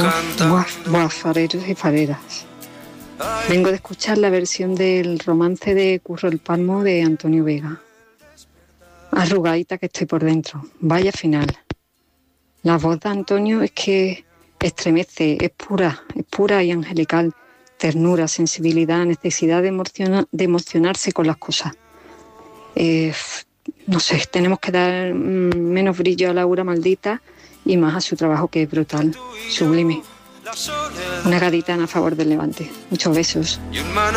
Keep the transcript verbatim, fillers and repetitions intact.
Buah, buah, fareros y fareras. Vengo de escuchar la versión del romance de Curro el Palmo de Antonio Vega. Arrugadita que estoy por dentro. Vaya final. La voz de Antonio es que estremece, es pura, es pura y angelical. Ternura, sensibilidad, necesidad de, emociona, de emocionarse con las cosas. Eh, no sé, tenemos que dar mm, menos brillo a Laura Maldita y más a su trabajo, que es brutal, sublime. Una gaditana a favor del Levante. Muchos besos.